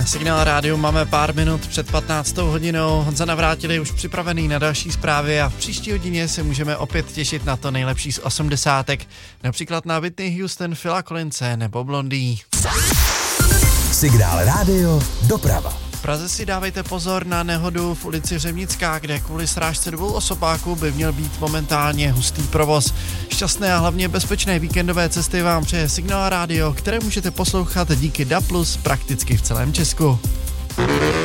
Signál rádiu máme pár minut před 15. hodinou. Honza Navrátil je už připravený na další zprávy a v příští hodině se můžeme opět těšit na to nejlepší z 80. Například na Whitney Houston, Phila Collinse nebo Blondie. Signál rádio doprava. V Praze si dávejte pozor na nehodu v ulici Řevnická, kde kvůli srážce 2 osobáků by měl být momentálně hustý provoz. Šťastné a hlavně bezpečné víkendové cesty vám přeje Signál rádio, které můžete poslouchat díky DAB+ prakticky v celém Česku.